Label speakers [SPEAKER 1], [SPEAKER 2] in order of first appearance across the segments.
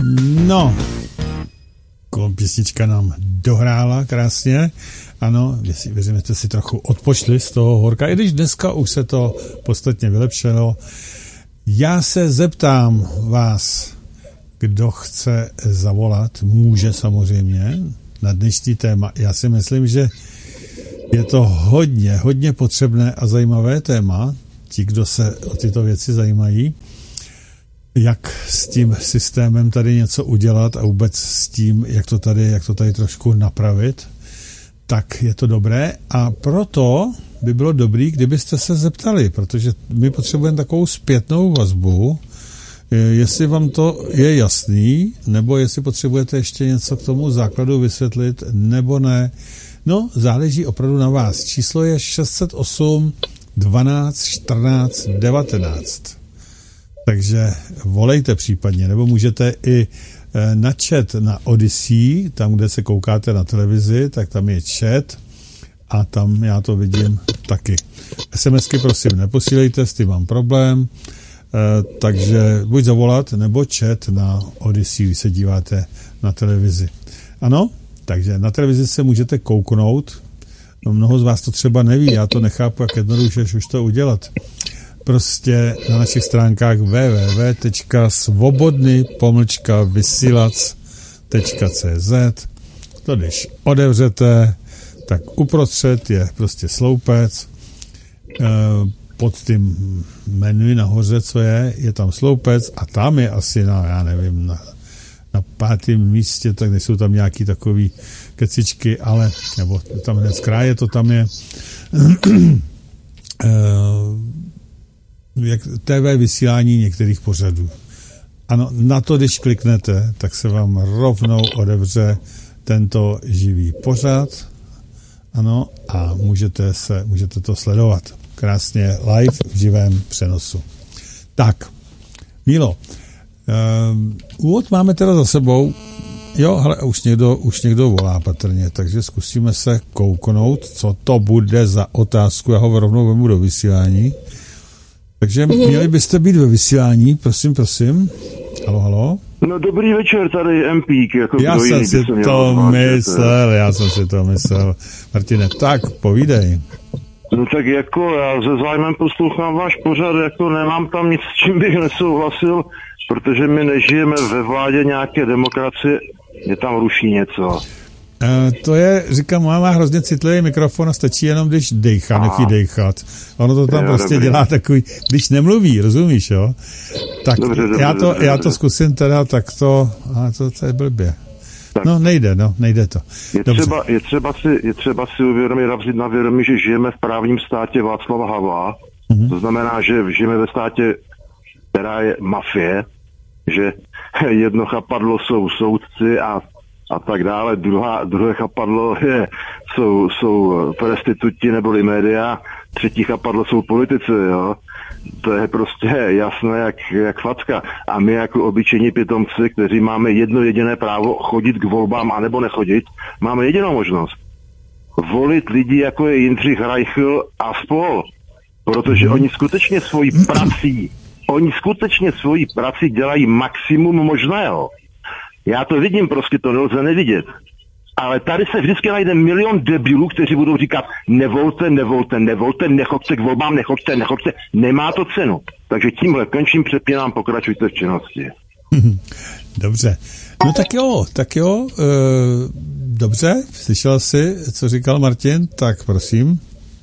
[SPEAKER 1] No, písnička nám dohrála krásně. Ano, věřím, že jste si trochu odpočli z toho horka, i když dneska už se to podstatně vylepšilo. Já se zeptám vás, kdo chce zavolat, může samozřejmě na dnešní téma. Já si myslím, že je to hodně potřebné a zajímavé téma. Ti, kdo se o tyto věci zajímají, jak s tím systémem tady něco udělat a vůbec s tím, jak to tady trošku napravit, tak je to dobré. A proto by bylo dobré, kdybyste se zeptali, protože my potřebujeme takovou zpětnou vazbu, jestli vám to je jasný, nebo jestli potřebujete ještě něco k tomu základu vysvětlit, nebo ne. No, záleží opravdu na vás. Číslo je 608 12 14 19. Takže volejte případně, nebo můžete i na chat na Odyssey, tam, kde se koukáte na televizi, tak tam je chat a tam já to vidím taky. SMSky prosím neposílejte, s tím mám problém, takže buď zavolat, nebo chat na Odyssey, když se díváte na televizi. Ano, takže na televizi se můžete kouknout, no mnoho z vás to třeba neví, já to nechápu, jak jednoduše už to udělat. Prostě na našich stránkách www.svobodny-vysílac.cz. To když otevřete, tak uprostřed je prostě sloupec, pod tím menu nahoře, co je tam sloupec a tam je asi na 5. místě, tak nejsou tam nějaký takový kecičky, ale, nebo tam hned z kraje to tam je, jak TV vysílání některých pořadů. Ano, na to, když kliknete, tak se vám rovnou otevře tento živý pořad. Ano, a můžete to sledovat. Krásně live v živém přenosu. Tak, Mílo, úvod máme teda za sebou. Jo, ale už někdo volá patrně, takže zkusíme se kouknout, co to bude za otázku. Já ho rovnou vemu do vysílání. Takže měli byste být ve vysílání, prosím. Halo.
[SPEAKER 2] No dobrý večer, tady Empík.
[SPEAKER 1] Já jsem si to myslel. Martine, tak povídej.
[SPEAKER 2] No tak jako já se zájmem poslouchám váš pořad, jako nemám tam nic, s čím bych nesouhlasil, protože my nežijeme ve vládě nějaké demokracie, mě tam ruší něco.
[SPEAKER 1] To je, říkám, má hrozně citlivý mikrofon a stačí jenom, když dejchá, nechý dejchat. Ono to tam prostě dobrý. Dělá takový, když nemluví, rozumíš, jo? Tak dobře, já to zkusím teda takto, a to je blbě. Tak. No, nejde to.
[SPEAKER 2] Je třeba si uvědomit, vzít na vědomí, že žijeme v právním státě Václava Havla. To znamená, že žijeme ve státě, která je mafie, že jedno chapadlo jsou soudci a tak dále, druhé chapadlo jsou prostituti neboli média, třetí chapadlo jsou politici, jo. To je prostě jasné jak facka. A my jako obyčejní pitomci, kteří máme jedno jediné právo chodit k volbám anebo nechodit, máme jedinou možnost. Volit lidi, jako je Jindřich Reichl a spol. Protože oni skutečně svojí prací dělají maximum možného. Já to vidím, prostě to nelze nevidět. Ale tady se vždycky najde milion debilů, kteří budou říkat nevolte, nechoďte k volbám, nechoďte. Nemá to cenu. Takže tímhle končím, přepínám, pokračujte v činnosti.
[SPEAKER 1] Dobře. No tak jo. Dobře, slyšel jsi, co říkal Martin? Tak prosím.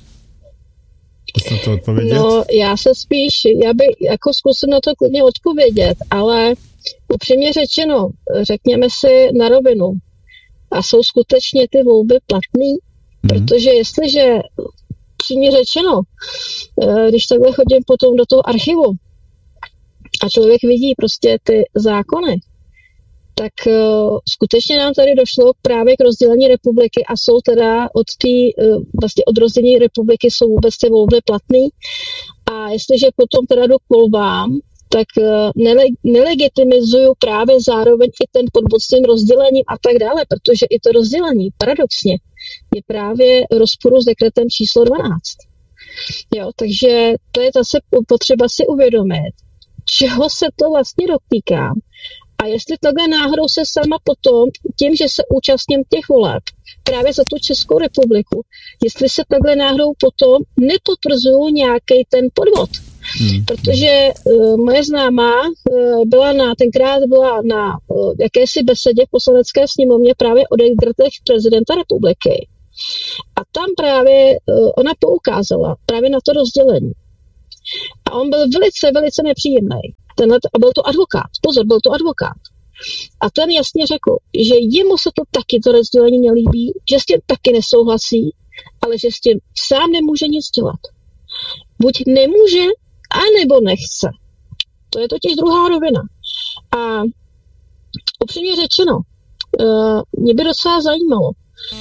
[SPEAKER 1] To odpovědět?
[SPEAKER 3] No, já bych jako zkusil na to klidně odpovědět, ale upřímně řečeno, řekněme si na rovinu, a jsou skutečně ty volby platný? Protože jestliže, upřímně řečeno, když takhle chodím potom do toho archivu a člověk vidí prostě ty zákony, tak skutečně nám tady došlo právě k rozdělení republiky a jsou teda vlastně od rozdělení republiky jsou vůbec ty volby platný. A jestliže potom teda jdu k volbám, tak nelegitimizuju právě zároveň i ten podmocným rozdělením a tak dále, protože i to rozdělení paradoxně je právě v rozporu s dekretem číslo 12. Jo, takže to je zase potřeba si uvědomit, čeho se to vlastně dotýká A jestli takhle náhodou se sama potom, tím, že se účastním těch voleb, právě za tu Českou republiku, jestli se takhle náhodou potom nepotvrzuju nějaký ten podvod. Protože moje známá tenkrát byla na jakési besedě v poslanecké sněmovně právě o degradech prezidenta republiky. A tam právě ona poukázala právě na to rozdělení. A on byl velice, velice nepříjemný. A byl to advokát. Pozor, byl to advokát. A ten jasně řekl, že jemu se to taky to rozdělení nelíbí, že s tím taky nesouhlasí, ale že s tím sám nemůže nic dělat. Buď nemůže, anebo nechce. To je totiž druhá rovina. A upřímně řečeno, mě by docela zajímalo,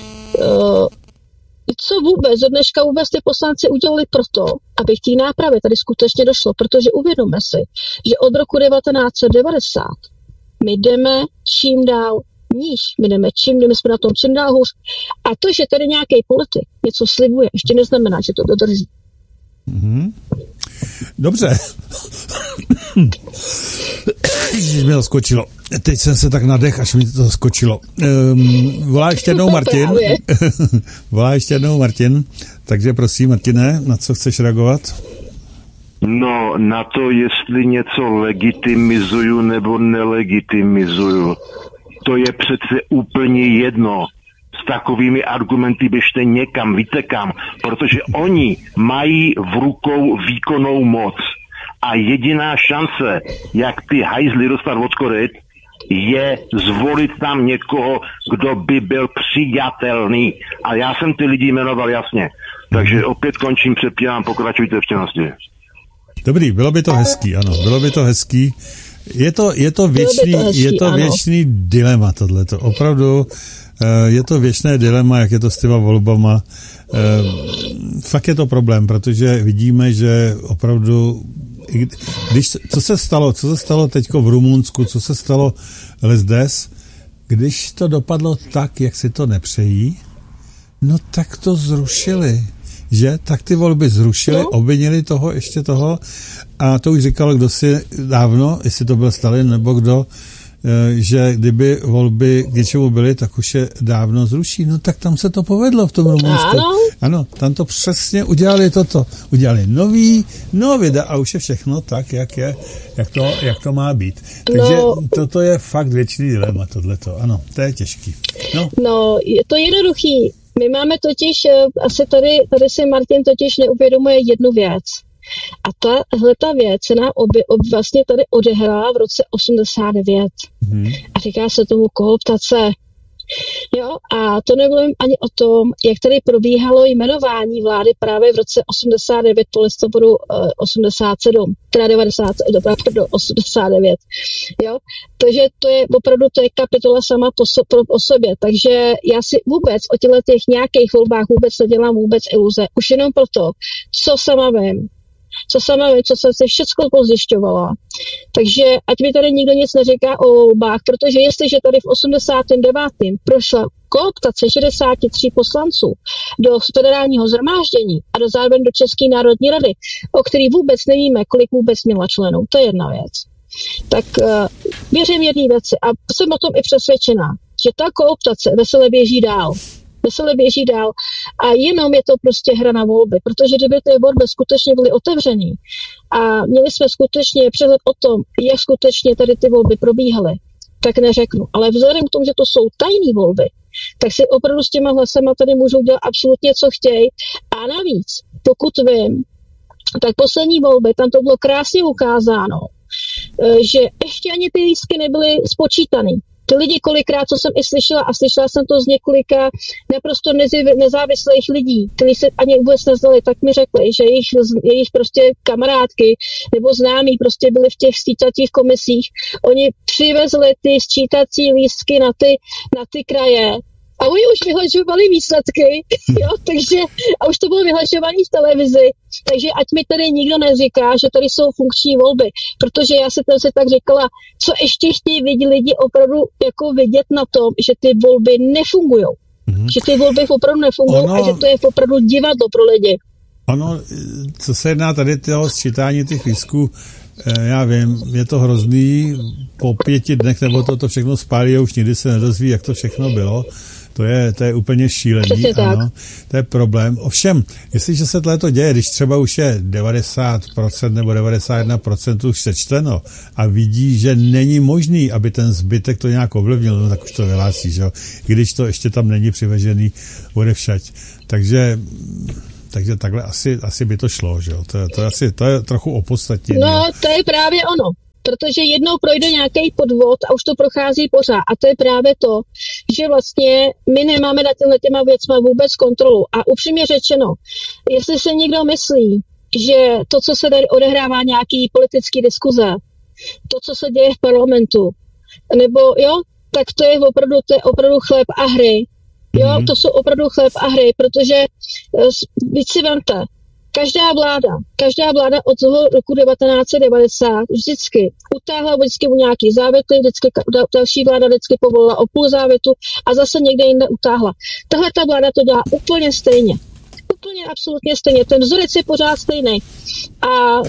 [SPEAKER 3] co vůbec do dneška vůbec ty poslanci udělali proto, aby k té nápravě tady skutečně došlo, protože uvědomme si, že od roku 1990 my jdeme čím dál níž, my jsme na tom čím dál hůř. A to, že tady nějaký politik něco slibuje, ještě neznamená, že to dodrží.
[SPEAKER 1] Mm-hmm. Dobře. Ježiš, mi to skočilo. Teď jsem se tak nadech, až mi to skočilo. Volá ještě jednou Martin. Takže prosím, Martine, na co chceš reagovat?
[SPEAKER 2] No, na to, jestli něco legitimizuju nebo nelegitimizuju. To je přece úplně jedno. S takovými argumenty běžte někam, víte kam, protože oni mají v rukou výkonnou moc. A jediná šance, jak ty hajzly dostat od koryt, je zvolit tam někoho, kdo by byl přijatelný. A já jsem ty lidi jmenoval jasně. Takže opět končím, přepínám, pokračujte v činnosti.
[SPEAKER 1] Dobrý, bylo by to hezký, ano, bylo by to hezký. Je to věčný dilema tohleto. Opravdu je to věčné dilema, jak je to s těma volbama. Fakt je to problém, protože vidíme, že opravdu co se stalo teďko v Rumunsku, co se stalo lesdes, když to dopadlo tak, jak si to nepřejí, no tak to zrušili, že? Tak ty volby zrušili, obvinili ještě toho a to už říkalo kdo si dávno, jestli to byl Stalin nebo kdo, že kdyby volby k něčemu byly, tak už je dávno zruší. No tak tam se to povedlo v tom Rumunsku. Ano, tam to přesně udělali toto. Udělali nový a už je všechno tak, jak to má být. Takže toto je fakt věčný dilema, tohleto. Ano, to je těžký.
[SPEAKER 3] No, je to jednoduchý. My máme totiž, asi tady si Martin totiž neuvědomuje jednu věc. A ta věc se nám vlastně tady odehrála v roce 89. A říká se tomu kooptace. Jo, a to nemluvím ani o tom, jak tady probíhalo jmenování vlády právě v roce 89 po listopadu 87, teda 89. Jo, takže to je opravdu kapitola sama o sobě. Takže já si vůbec o těch nějakých volbách vůbec nedělám vůbec iluze. Už jenom proto, co sama vím, co jsem se všechno pozjišťovala. Takže ať mi tady nikdo nic neříká o volbách, protože jestliže tady v 89. prošla kooptace 63 poslanců do federálního shromáždění a do zároveň do České národní rady, o který vůbec nevíme, kolik vůbec měla členů, to je jedna věc. Tak věřím jedné věci a jsem o tom i přesvědčená, že ta kooptace veselé běží dál a jenom je to prostě hra na volby, protože kdyby ty volby skutečně byly otevřený a měli jsme skutečně přehled o tom, jak skutečně tady ty volby probíhaly, tak neřeknu. Ale vzhledem k tomu, že to jsou tajné volby, tak si opravdu s těma hlasama tady můžou dělat absolutně, co chtějí. A navíc, pokud vím, tak poslední volby, tam to bylo krásně ukázáno, že ještě ani ty lístky nebyly spočítaný. Ty lidi kolikrát, co jsem i slyšela, a slyšela jsem to z několika naprosto nezávislých lidí, kteří se ani vůbec neznali, tak mi řekli, že jejich prostě kamarádky nebo známí prostě byli v těch sčítacích komisích. Oni přivezli ty sčítací lístky na ty kraje a oni už vyhlašovali výsledky, jo, takže a už to bylo vyhlašované v televizi, takže ať mi tady nikdo neříká, že tady jsou funkční volby, protože já si tak říkala, co ještě chtějí lidi opravdu jako vidět na tom, že ty volby nefungujou. Že ty volby opravdu nefungují a že to je opravdu divadlo pro lidi.
[SPEAKER 1] Ono, co se jedná tady toho sčítání těch lístků, já vím, je to hrozný, po 5 dnech nebo to všechno spálí a už nikdy se nedozví, jak to všechno bylo. To je úplně šílený, ano, to je problém. Ovšem, jestliže se tohleto děje, když třeba už je 90% nebo 91% už sečteno a vidí, že není možný, aby ten zbytek to nějak ovlivnil, no tak už to vyhlásí, že jo, když to ještě tam není přivežený odevšať. Takže takhle asi by to šlo, že jo, to je trochu opodstatnění.
[SPEAKER 3] No, to je právě ono. Protože jednou projde nějaký podvod a už to prochází pořád. A to je právě to, že vlastně my nemáme nad těma věcma vůbec kontrolu. A upřímně řečeno, jestli se někdo myslí, že to, co se tady odehrává nějaký politický diskuze, to, co se děje v parlamentu, nebo jo, tak to je opravdu chléb a hry. Jo, to jsou opravdu chléb a hry, protože víc si vemte, každá vláda od toho roku 1990 vždycky utáhla vždycky u nějaký závěty, vždycky další vláda vždycky povolila o půl závětu a zase někde jinde utáhla. Tahle ta vláda to dělá úplně stejně. Úplně absolutně stejně. Ten vzorec je pořád stejný. A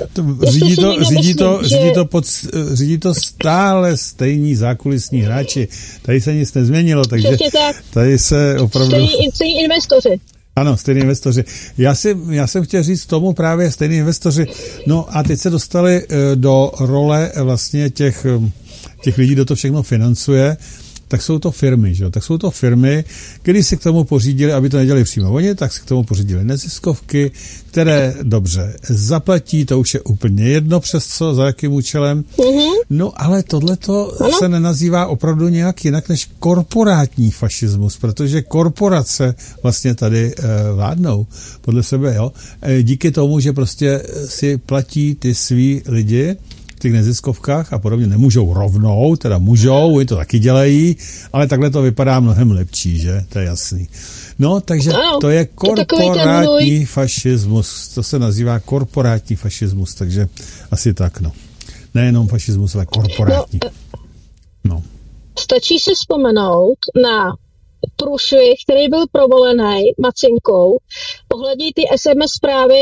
[SPEAKER 1] řídí to stále stejní zákulisní hráči. Tady se nic nezměnilo, takže tady se opravdu...
[SPEAKER 3] Stejní investoři.
[SPEAKER 1] Ano, stejní investoři. Já jsem chtěl říct tomu právě stejní investoři. No a teď se dostali do role vlastně těch lidí, kdo to všechno financuje, tak jsou to firmy, že jo? Tak jsou to firmy, které si k tomu pořídili, aby to nedělali přímo oni, tak si k tomu pořídili neziskovky, které dobře zaplatí, to už je úplně jedno přes co, za jakým účelem. No ale tohleto se nenazývá opravdu nějak jinak než korporátní fašismus, protože korporace vlastně tady vládnou podle sebe, jo? Díky tomu, že prostě si platí ty svý lidi v těch neziskovkách a podobně, nemůžou rovnou, teda můžou, oni to taky dělají, ale takhle to vypadá mnohem lepší, že? To je jasný. No, takže to je korporátní fašismus. To se nazývá korporátní fašismus, takže asi tak, no. Nejenom fašismus, ale korporátní. No.
[SPEAKER 3] Stačí si vzpomenout na průšvih, který byl provolený Macinkou, ohledně ty SMS zprávy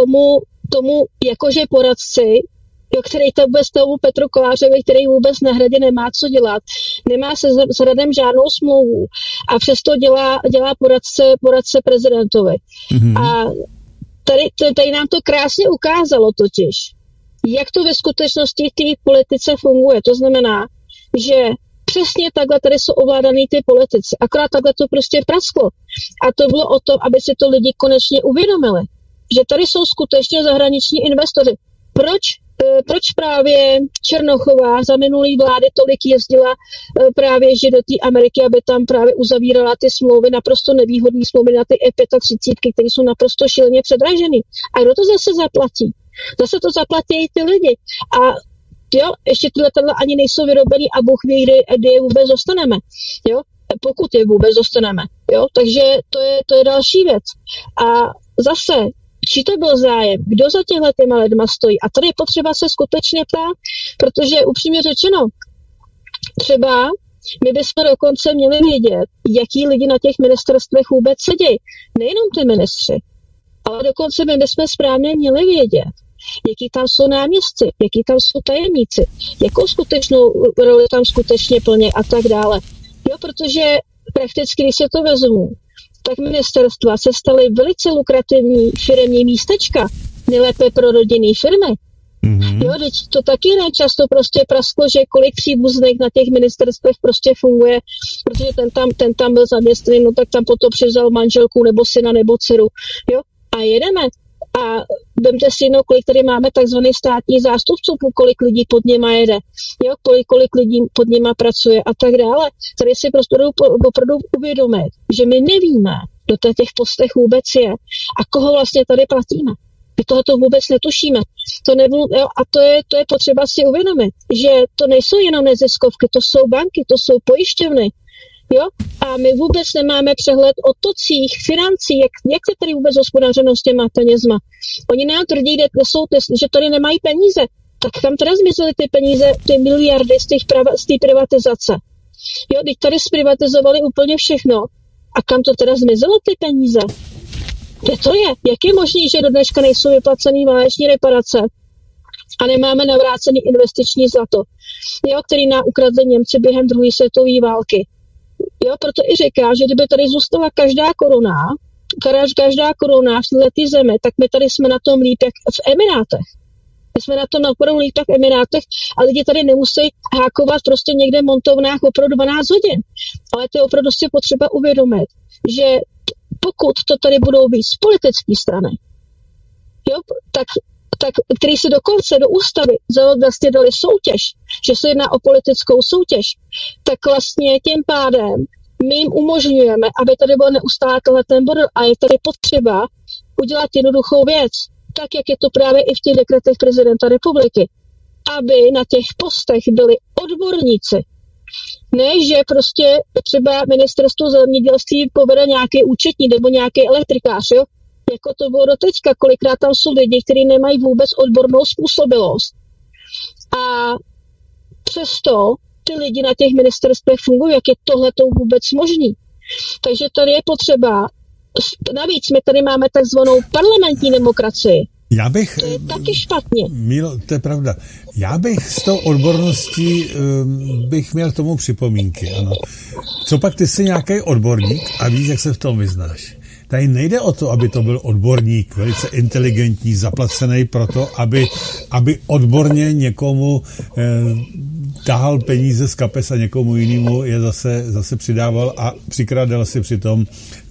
[SPEAKER 3] tomu jakože poradci, který to vůbec tomu Petru Kolářovi, který vůbec na Hradě nemá co dělat, nemá se s Hradem žádnou smlouvu a přesto dělá poradce prezidentovi. A tady nám to krásně ukázalo totiž, jak to ve skutečnosti v té politice funguje. To znamená, že přesně takhle tady jsou ovládaný ty politici. Akorát takhle to prostě prasklo. A to bylo o tom, aby si to lidi konečně uvědomili, že tady jsou skutečně zahraniční investoři. Proč právě Černochová za minulý vlády tolik jezdila právě že do té Ameriky, aby tam právě uzavírala ty smlouvy, naprosto nevýhodné smlouvy na ty E35, které jsou naprosto šíleně předražené. A kdo to zase zaplatí? Zase to zaplatí ty lidi. A jo, ještě ty letadla ani nejsou vyrobený a Bůh ví, kdy je vůbec dostaneme. Jo? Pokud je vůbec dostaneme. Jo? Takže to je další věc. A zase či to byl zájem, kdo za těma lidma stojí. A tady je potřeba se skutečně ptát, protože upřímně řečeno, třeba my bychom dokonce měli vědět, jaký lidi na těch ministerstvech vůbec sedí. Nejenom ty ministři, ale dokonce my bychom správně měli vědět, jaký tam jsou náměstci, jaký tam jsou tajemníci, jakou skutečnou roli tam skutečně plně a tak dále. Jo, protože prakticky, když se to vezmu, tak ministerstva se staly velice lukrativní firemní místečka, nejlépe pro rodinné firmy. Jo, teď to taky často prostě prasklo, že kolik příbuzných na těch ministerstvech prostě funguje, protože ten tam byl zaměstnaný, no tak tam potom přivzal manželku nebo syna nebo dceru. Jo, a jedeme. A vemte si kolik tady máme takzvaných státních zástupců, kolik lidí pod něma jede, jo, kolik lidí pod něma pracuje a tak dále. Tady si prostě opravdu uvědomit, že my nevíme, kdo to těch postech vůbec je a koho vlastně tady platíme. My tohoto vůbec netušíme. A to je potřeba si uvědomit, že to nejsou jenom neziskovky, to jsou banky, to jsou pojišťovny. Jo? A my vůbec nemáme přehled o tocích financí, jak je tady vůbec hospodařeno s těma penězma. Oni nám tvrdí, že tady nemají peníze. Tak kam teda zmizely ty peníze, ty miliardy z té privatizace? Jo, teď tady zprivatizovali úplně všechno. A kam to teda zmizelo ty peníze? Kde to je? Jak je možné, že do dneška nejsou vyplacený váleční reparace? a nemáme navrácený investiční zlato, jo, který nám ukradli Němci během druhé světové války. Jo, proto i říká, že kdyby tady zůstala každá koruna v této zemi, tak my tady jsme na tom líp jak v Emirátech. My jsme na tom naporou líp jak v Emirátech a lidi tady nemusí hákovat prostě někde v montovnách opravdu 12 hodin. Ale to je opravdu si potřeba uvědomit, že pokud to tady budou být z politické strany, jo, tak který si dokonce do ústavy vlastně dali soutěž, že se jedná o politickou soutěž, tak vlastně tím pádem my jim umožňujeme, aby tady byl neustále ten bordel a je tady potřeba udělat jednoduchou věc, tak jak je to právě i v těch dekretech prezidenta republiky, aby na těch postech byli odborníci. Ne, že prostě třeba ministerstvo zemědělství povede nějaký účetní nebo nějaký elektrikář, jo? Jako to bylo doteďka, kolikrát tam jsou lidi, kteří nemají vůbec odbornou způsobilost. A přesto ty lidi na těch ministerstvech fungují, jak je tohleto vůbec možný. Takže tady je potřeba, navíc my tady máme takzvanou parlamentní demokracii. To je taky špatně.
[SPEAKER 1] Mílo, to je pravda. Já bych s tou odborností bych měl k tomu připomínky, ano. Co pak ty jsi nějaký odborník a víš, jak se v tom vyznáš? Tady nejde o to, aby to byl odborník, velice inteligentní, zaplacený proto, aby odborně někomu tahal peníze z kapes a někomu jinému je zase přidával a přikrádal si přitom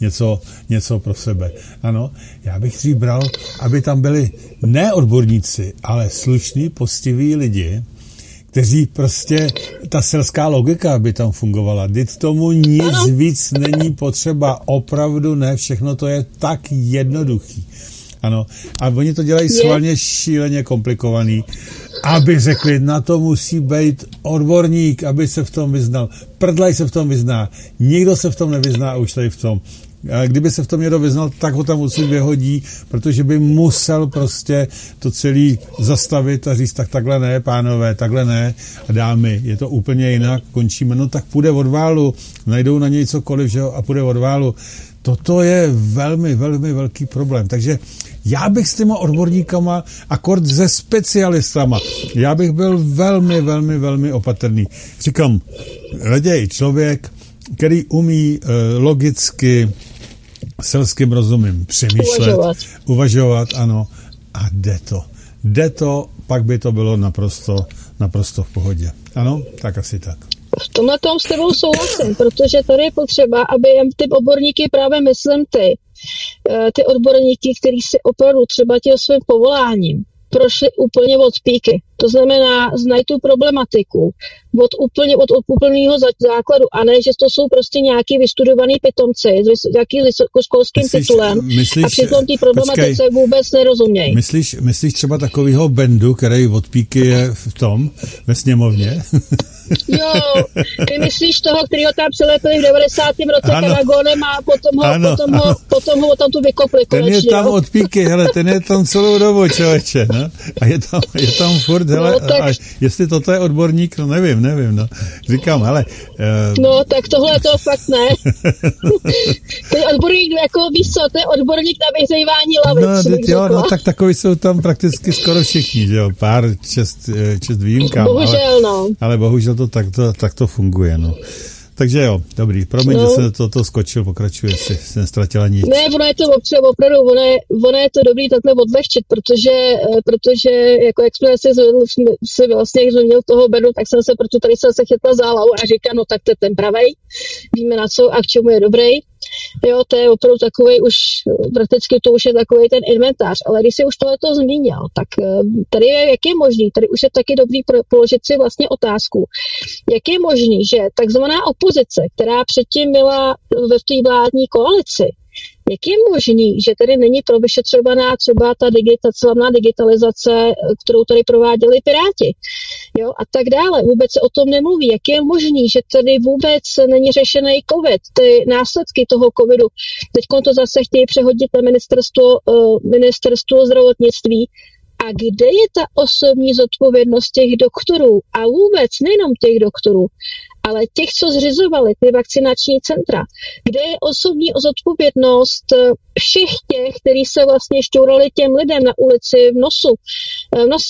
[SPEAKER 1] něco pro sebe. Ano, já bych si bral, aby tam byli ne odborníci, ale slušní, poctiví lidi, kteří prostě, ta selská logika by tam fungovala. Vždyť tomu nic víc není potřeba. Opravdu ne, všechno to je tak jednoduchý. Ano. A oni to dělají schválně šíleně komplikovaný, aby řekli, na to musí být odborník, aby se v tom vyznal. Prdlaj se v tom vyzná. Nikdo se v tom nevyzná už tady v tom. Ale kdyby se v tom někdo vyznal, tak ho tam odsud vyhodí, protože by musel prostě to celý zastavit a říct, tak takhle ne, pánové, takhle ne, dámy, je to úplně jinak, končíme, no tak půjde od válu, najdou na něj cokoliv, že jo, a půjde od válu. Toto je velmi, velmi velký problém, takže já bych s těma odborníkama, akord se specialistama, já bych byl velmi, velmi, velmi opatrný. Říkám, raději člověk, který umí logicky, selským rozumem přemýšlet, uvažovat, ano, a jde to, pak by to bylo naprosto v pohodě. Ano, tak asi tak.
[SPEAKER 3] V tomhle tom s tebou souhlasím, protože tady je potřeba, aby ty odborníky, právě myslím ty odborníky, kteří si opravdu třeba tím svým povoláním prošli úplně od píky. To znamená, znají tu problematiku od úplného základu, a ne, že to jsou prostě nějaký vystudovaný pitomci s nějakým vysokoškolským titulem a přitom ty problematice vůbec nerozumějí.
[SPEAKER 1] Myslíš třeba takovýho Bendu, který od píky je v tom, ve sněmovně?
[SPEAKER 3] Jo, ty myslíš toho, kterýho tam přilepili v 90. roce Paragonem a potom ho tam tu vykopli konečně. Ten
[SPEAKER 1] je tam od píky, hele, ten je tam celou dobu, člověče, no? A je tam furt, hele, no, tak... a jestli toto je odborník, no nevím, no. Říkám, hele.
[SPEAKER 3] No, tak tohle to fakt ne. To je odborník, jako víš co, to je odborník na vyhřívání lavic.
[SPEAKER 1] No, tak takový jsou tam prakticky skoro všichni, že jo, pár čest výjimkám.
[SPEAKER 3] Bohužel,
[SPEAKER 1] ale bohužel to takto funguje, no. Takže jo, dobrý, promiň, že jsem to skočil, pokračuje, jestli jsem ztratila nic.
[SPEAKER 3] Ne, ono je to opravdu, ono je to dobrý takhle odlehčit, protože jako jak jsme si vlastně, když měl toho Bedu, tak jsem se, proto tady jsem se chytla za hlavu a říkám, no tak to je ten pravej, víme na co a k čemu je dobrý. Jo, to je opravdu takovej už, prakticky to už je takovej ten inventář, ale když si už tohleto zmínil, tak tady je, jak je možný, tady už je taky dobrý položit si vlastně otázku, jak je možný, že takzvaná opozice, která předtím byla ve té vládní koalici, jak je možný, že tady není provyšetřovaná třeba ta slavná digitalizace, kterou tady prováděli Piráti, jo, a tak dále. Vůbec se o tom nemluví. Jak je možný, že tady vůbec není řešený COVID, ty následky toho COVIDu. Teď to zase chtějí přehodit na ministerstvo zdravotnictví. A kde je ta osobní zodpovědnost těch doktorů? A vůbec nejenom těch doktorů, ale těch, co zřizovali ty vakcinační centra. Kde je osobní zodpovědnost všech těch, kteří se vlastně šťourali těm lidem na ulici v nose?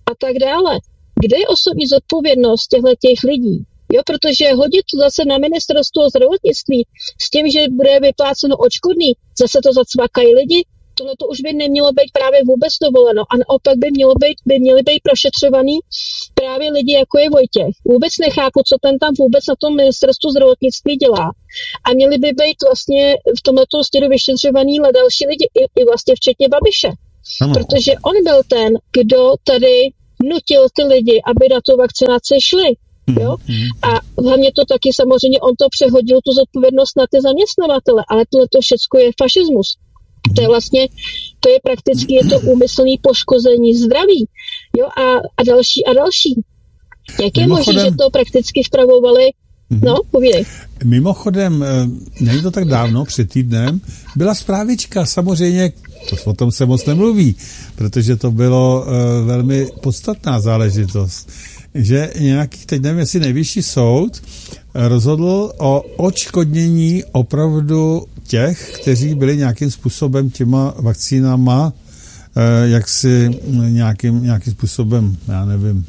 [SPEAKER 3] a tak dále. Kde je osobní zodpovědnost těch lidí? Jo, protože hodit to zase na ministerstvo zdravotnictví s tím, že bude vypláceno odškodný, zase to zacvakají lidi, tohle to už by nemělo být právě vůbec dovoleno a naopak by měli být prošetřovaný právě lidi, jako je Vojtěch. Vůbec nechápu, co ten tam vůbec na tom ministerstvu zdravotnictví dělá. A měli by být vlastně v tomto stěru vyšetřovaný další lidi, i vlastně včetně Babiše. Protože on byl ten, kdo tady nutil ty lidi, aby na tu vakcinaci šli. Jo? A hlavně to taky samozřejmě, on to přehodil tu zodpovědnost na ty zaměstnavatele, ale tohle všechno je fašismus. To je vlastně, to je prakticky, je to úmyslný poškození zdraví. Jo? A další. Jak je možné, že to prakticky vpravovali? No, povídej.
[SPEAKER 1] Mimochodem, není to tak dávno, před týdnem, byla zprávička, samozřejmě, o tom se moc nemluví, protože to bylo velmi podstatná záležitost, že nějaký, teď nevím, jestli nejvyšší soud rozhodl o odškodnění opravdu těch, kteří byli nějakým způsobem těma vakcínama, jaksi nějakým způsobem, já nevím,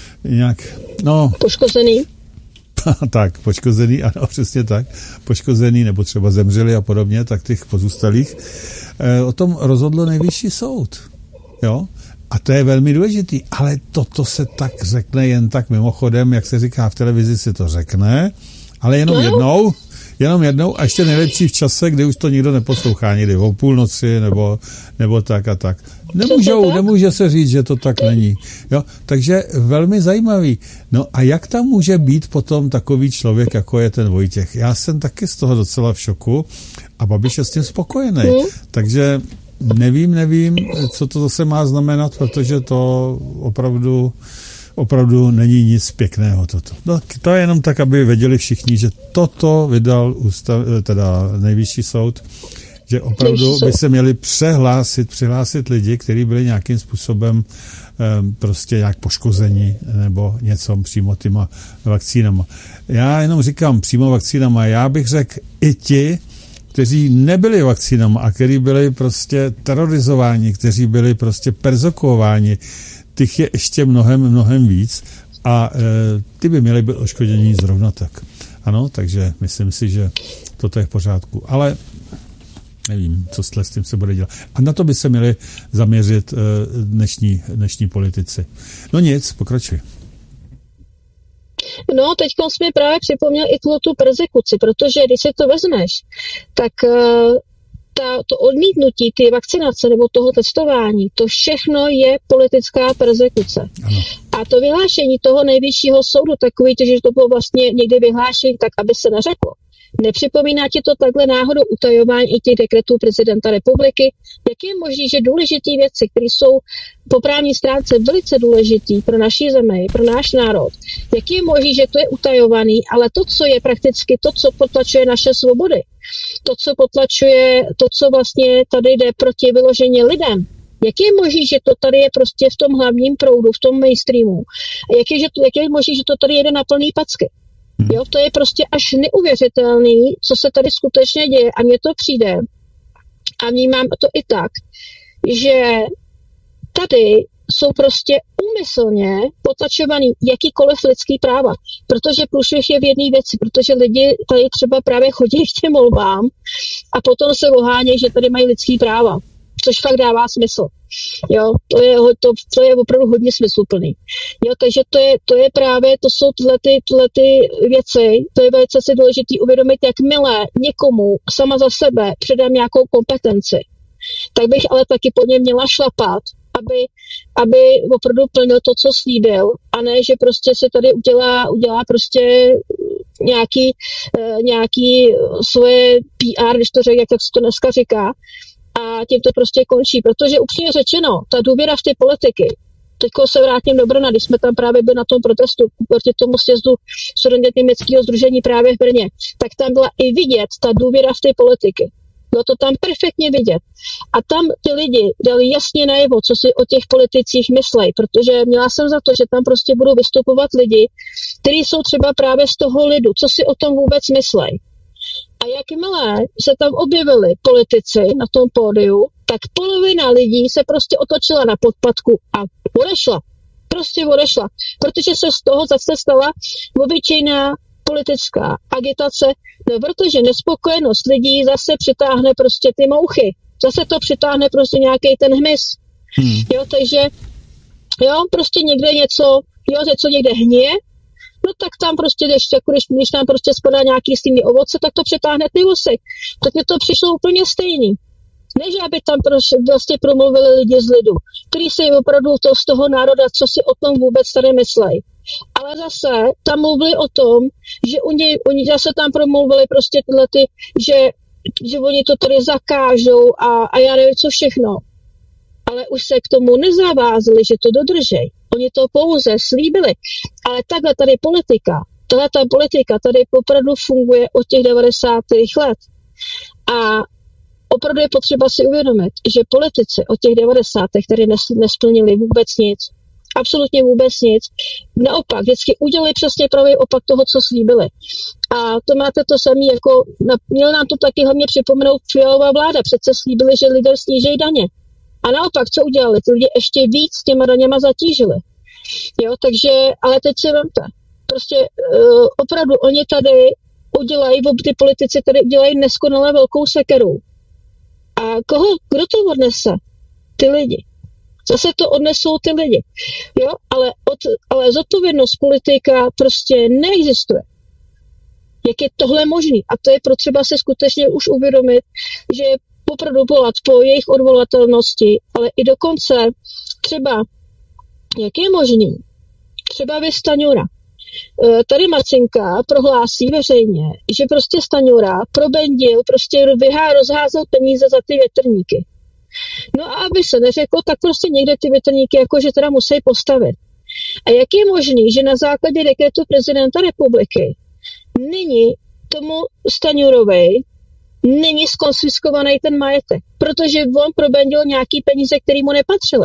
[SPEAKER 3] poškozený.
[SPEAKER 1] Tak, poškozený, ano, přesně tak, poškozený, nebo třeba zemřeli a podobně, tak těch pozůstalých. O tom rozhodl nejvyšší soud, jo? A to je velmi důležitý, ale toto se tak řekne jen tak mimochodem, jak se říká v televizi, se to řekne, ale jenom jednou a ještě nejlepší v čase, kdy už to nikdo neposlouchá, někdy o půlnoci nebo tak a tak. Nemůže se říct, že to tak není. Jo? Takže velmi zajímavý. No a jak tam může být potom takový člověk, jako je ten Vojtěch? Já jsem taky z toho docela v šoku a Babiš je s tím spokojený. Takže nevím, co to zase má znamenat, protože to opravdu není nic pěkného toto. No, to je jenom tak, aby věděli všichni, že toto vydal nejvyšší soud, že opravdu by se měli přihlásit lidi, kteří byli nějakým způsobem prostě nějak poškozeni nebo něco přímo těma vakcínama. Já jenom říkám přímo vakcínama, já bych řekl i ti, kteří nebyli vakcínama a kteří byli prostě terorizováni, kteří byli prostě perzekuováni, těch je ještě mnohem víc a ty by měly být odškodnění zrovna tak. Ano, takže myslím si, že toto je v pořádku. Ale nevím, co s tím se bude dělat. A na to by se měli zaměřit dnešní politici. No nic, pokračuj.
[SPEAKER 3] No, teď jsi mi právě připomněl i tu persekuci, protože když si to vezmeš, tak to odmítnutí ty vakcinace nebo toho testování, to všechno je politická persekuce.
[SPEAKER 1] Ano.
[SPEAKER 3] A to vyhlášení toho nejvyššího soudu, takový, že to bylo vlastně někdy vyhlášení, tak aby se neřeklo. Nepřipomíná ti to takhle náhodou utajování i těch dekretů prezidenta republiky? Jak je možné, že důležité věci, které jsou po právní stránce velice důležitý pro naší zemi, pro náš národ, jak je možné, že to je utajovaný, ale to, co je prakticky, to, co potlačuje naše svobody, to, co potlačuje, to, co vlastně tady jde proti vyloženě lidem, jak je možné, že to tady je prostě v tom hlavním proudu, v tom mainstreamu? Jak je možné, že to tady jede na plný packy? Jo, to je prostě až neuvěřitelný, co se tady skutečně děje a mně to přijde a vnímám to i tak, že tady jsou prostě úmyslně potlačovaný jakýkoliv lidský práva, protože průšvih je v jedné věci, protože lidi tady třeba právě chodí k těm volbám a potom se ohánějí, že tady mají lidský práva, což fakt dává smysl. Jo, to je opravdu hodně smysluplný. Jo, takže to je právě, to jsou tyhle ty věci, to je velice si důležitý uvědomit, jakmile někomu sama za sebe předám nějakou kompetenci, tak bych ale taky po něm měla šlapat, aby opravdu plnil to, co slíbil, a ne, že prostě se tady udělá prostě nějaký svoje PR, když to řekl, jak se to dneska říká, a tím to prostě končí, protože upřímně řečeno, ta důvěra v ty politiky, teďko se vrátím do Brna, když jsme tam právě byli na tom protestu proti tomu sjezdu studentů německého sdružení právě v Brně, tak tam byla i vidět ta důvěra v ty politiky. Bylo to tam perfektně vidět. A tam ty lidi dali jasně najevo, co si o těch politicích myslej, protože měla jsem za to, že tam prostě budou vystupovat lidi, kteří jsou třeba právě z toho lidu, co si o tom vůbec myslej. A jakmile se tam objevili politici na tom pódiu, tak polovina lidí se prostě otočila na podpatku a odešla. Prostě odešla. Protože se z toho zase stala obyčejná politická agitace, no protože nespokojenost lidí zase přitáhne prostě ty mouchy. Zase to přitáhne prostě nějaký ten hmyz. Jo, takže jo, prostě někde něco někde hníje, no tak tam prostě, když tam prostě spadá nějaký stejný ovoce, tak to přitáhne ty vosy. Tak mi to přišlo úplně stejný. Než aby tam vlastně promluvili lidi z lidu, kteří si opravdu z toho národa, co si o tom vůbec tady myslejí. Ale zase tam mluvili o tom, že oni zase tam promluvili prostě tyhle že oni to tady zakážou a já nevím co všechno. Ale už se k tomu nezavázali, že to dodržej. Oni to pouze slíbili. Ale takhle tady politika tady opravdu funguje od těch 90. let. A opravdu je potřeba si uvědomit, že politici od těch 90. tady nesplnili vůbec nic. Absolutně vůbec nic. Naopak, vždycky udělali přesně pravý opak toho, co slíbili. A to máte to samé, jako měl nám to taky hlavně připomenout Fialová vláda. Přece slíbili, že lidé snížejí daně. A naopak, co udělali? Ty lidi ještě víc těma daněma zatížili. Jo, takže, ale teď si vemte. Prostě opravdu oni tady ty politici tady udělají neskonale velkou sekeru. A kdo to odnese? Ty lidi. Zase to odnesou ty lidi. Jo, ale zodpovědnost politika prostě neexistuje. Jak je tohle možný? A to je potřeba se skutečně už uvědomit, že opravdu volat po jejich odvolatelnosti, ale i dokonce třeba, jak je možný, třeba vy Staňura. Tady Marcinka prohlásí veřejně, že prostě Staňura probendil, prostě rozházel peníze za ty větrníky. No a aby se neřeklo, tak prostě někde ty větrníky jakože teda musí postavit. A jak je možný, že na základě dekretu prezidenta republiky není tomu Staňurovi není skonfiskovaný ten majetek, protože on probendil nějaký peníze, které mu nepatřily.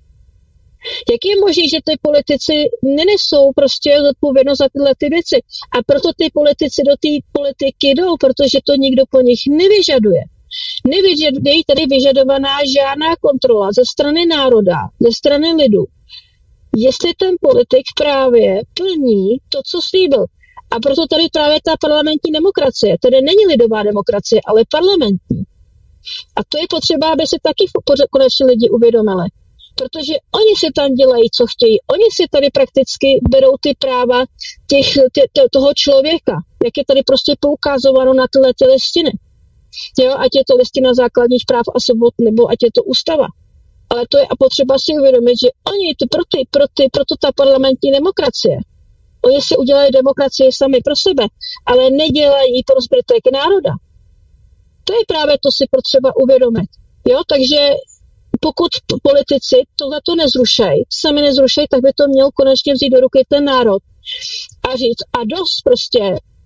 [SPEAKER 3] Jak je možné, že ty politici nenesou prostě zodpovědnost za tyhle ty věci a proto ty politici do té politiky jdou, protože to nikdo po nich nevyžaduje. Nevyžaduje tady vyžadovaná žádná kontrola ze strany národa, ze strany lidu. Jestli ten politik právě plní to, co slíbil. A proto tady právě ta parlamentní demokracie, tedy není lidová demokracie, ale parlamentní. A to je potřeba, aby se taky konečně lidi uvědomili. Protože oni si tam dělají, co chtějí. Oni si tady prakticky berou ty práva toho člověka. Jak je tady prostě poukázováno na tyhle listiny. Jo, ať je to listina základních práv a svobod, nebo ať je to ústava. Ale to je a potřeba si uvědomit, že oni proto ta parlamentní demokracie. Oni si udělají demokracii sami pro sebe, ale nedělají pro zbytek národa. To je právě to si potřeba uvědomit. Jo, takže pokud politici tohleto sami nezrušejí, tak by to měl konečně vzít do ruky ten národ a říct a dost prostě,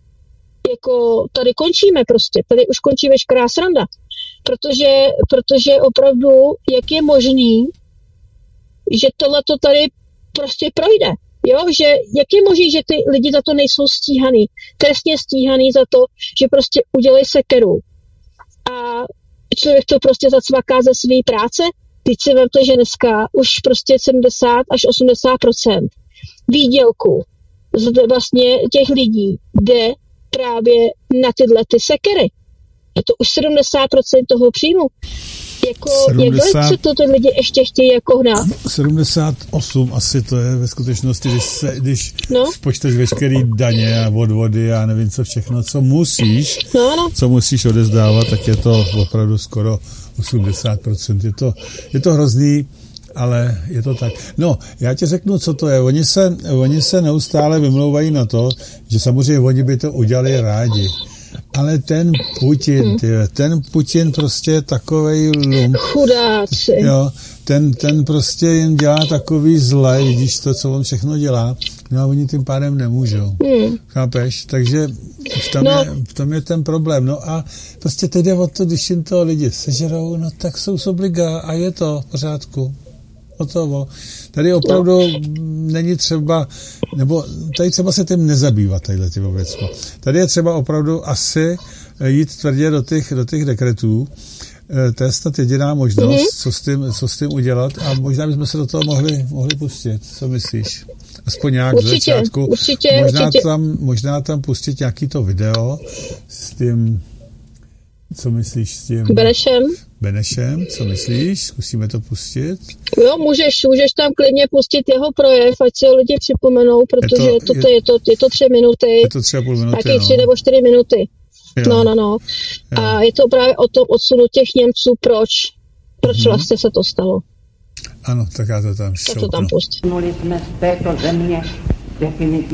[SPEAKER 3] jako tady končíme prostě, tady už končí veškerá sranda, protože opravdu, jak je možný, že tohleto tady prostě projde. Jo, že jak je možné, že ty lidi za to nejsou stíhaný, trestně stíhaný za to, že prostě udělají sekeru. A člověk to prostě zacvaká ze své práce. Teď si vemte, že dneska už prostě 70 až 80% výdělku vlastně těch lidí jde právě na tyhle ty sekery. Je to už 70% toho příjmu. Jako, 70, jak to ty lidi ještě chtějí jako hnát?
[SPEAKER 1] 78 asi to je ve skutečnosti, když spočteš veškerý daně a odvody a nevím co všechno, co musíš odezdávat, tak je to opravdu skoro 80%. Je to hrozný, ale je to tak. No, já ti řeknu, co to je. Oni se neustále vymlouvají na to, že samozřejmě oni by to udělali rádi. Ale ten Putin prostě je takovej lump.
[SPEAKER 3] Chudáci.
[SPEAKER 1] Jo, ten prostě jim dělá takový zle, vidíš to, co on všechno dělá, no a oni tím pádem nemůžou. Chápeš? Takže v tom je ten problém. No a prostě teď jde o to, když jim to lidi sežerou, no tak jsou z obliga a je to v pořádku. Hotovo. Tady opravdu není třeba, nebo tady třeba se tím nezabývat, tadyhle věcmo. Tady je třeba opravdu asi jít tvrdě do těch dekretů To je snad jediná možnost, co s tím udělat a možná bychom se do toho mohli pustit. Co myslíš? Aspoň nějak z začátku.
[SPEAKER 3] Určitě.
[SPEAKER 1] Možná tam pustit nějaký to video s tím, co myslíš s tím? Benešem, co myslíš? Zkusíme to pustit?
[SPEAKER 3] Jo, můžeš tam klidně pustit jeho projev, ať si lidi připomenou, protože je to 3 minuty.
[SPEAKER 1] Je to 3,5 minuty,
[SPEAKER 3] taky 3 nebo 4 minuty. Jo. No. A je to právě o tom odsunu těch Němců, proč vlastně se to stalo.
[SPEAKER 1] Ano, tak já to tam šoupnu.
[SPEAKER 3] Tak to tam pustím.